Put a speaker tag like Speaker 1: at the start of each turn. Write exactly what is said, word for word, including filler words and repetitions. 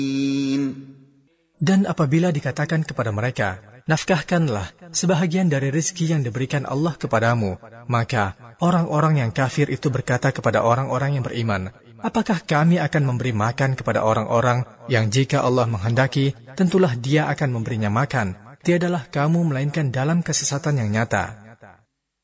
Speaker 1: Dan apabila dikatakan kepada mereka, nafkahkanlah sebahagian dari rizki yang diberikan Allah kepadamu, maka orang-orang yang kafir itu berkata kepada orang-orang yang beriman, apakah kami akan memberi makan kepada orang-orang yang jika Allah menghendaki, tentulah Dia akan memberinya makan. Tiadalah kamu melainkan dalam kesesatan yang nyata.